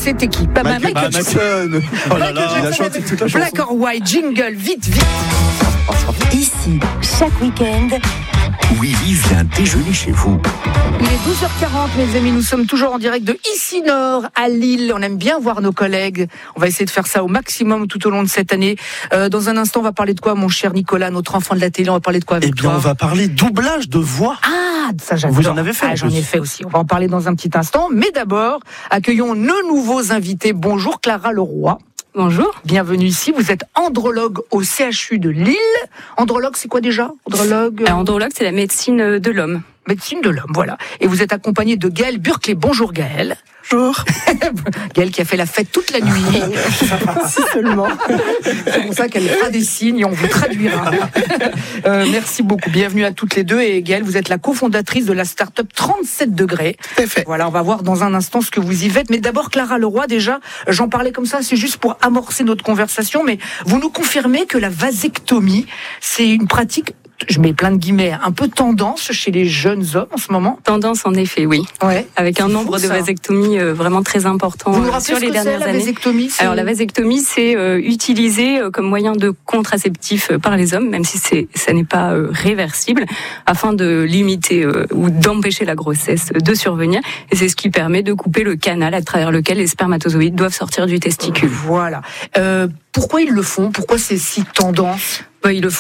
c'était qui? Michael Jackson. Oh là là, il a chanté toute la chanson. Black or White, jingle, vite. Ici, chaque week-end, Willy vient déjeuner chez vous. Il est 12h40, mes amis. Nous sommes toujours en direct de Ici Nord à Lille. On aime bien voir nos collègues. On va essayer de faire ça au maximum tout au long de cette année. Dans un instant, on va parler de quoi, mon cher Nicolas, notre enfant de la télé? On va parler de quoi avec toi? On va parler doublage de voix. Ah, ça j'adore. Vous en avez fait? J'en ai fait aussi. On va en parler dans un petit instant. Mais d'abord, accueillons nos nouveaux invités. Bonjour Clara Leroy. Bonjour. Bienvenue ici. Vous êtes andrologue au CHU de Lille. Andrologue, c'est quoi déjà? Andrologue, c'est la médecine de l'homme. Médecine de l'homme, voilà. Et vous êtes accompagné de Gaëlle Burclay. Bonjour Gaëlle. Bonjour. Gaëlle qui a fait la fête toute la nuit. Si seulement. C'est pour ça qu'elle fera des signes et on vous traduira. Merci beaucoup. Bienvenue à toutes les deux. Et Gaëlle, vous êtes la cofondatrice de la start-up 37 degrés. Tout à fait. Voilà, on va voir dans un instant ce que vous y faites. Mais d'abord, Clara Leroy, déjà, j'en parlais comme ça, c'est juste pour amorcer notre conversation. Mais vous nous confirmez que la vasectomie, c'est une pratique, je mets plein de guillemets, un peu tendance chez les jeunes hommes en ce moment? Tendance, en effet, oui. Ouais. Avec un nombre de vasectomies vraiment très important vous nous rappelez sur les dernières années. Vasectomie, alors la vasectomie, c'est utilisé comme moyen de contraceptif par les hommes, même si ça n'est pas réversible, afin de limiter ou d'empêcher la grossesse de survenir. Et c'est ce qui permet de couper le canal à travers lequel les spermatozoïdes doivent sortir du testicule. Voilà. Pourquoi ils le font? Pourquoi c'est si tendance? Ils le font